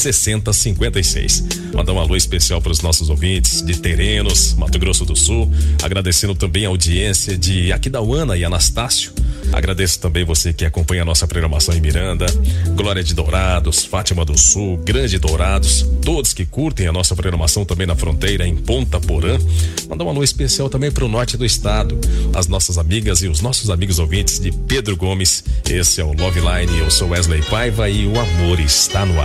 6056. Mandar um alô especial para os nossos ouvintes de Terenos, Mato Grosso do Sul, agradecendo também a audiência de Aquidauana e Anastácio. Agradeço também você que acompanha a nossa programação em Miranda, Glória de Dourados, Fátima do Sul, Grande Dourados, todos que curtem a nossa programação também na fronteira em Ponta Porã. Mandar um alô especial também para o norte do estado, as nossas amigas e os nossos amigos ouvintes de Pedro Gomes. Esse é o Love Line, eu sou Wesley Paiva e o amor está no ar.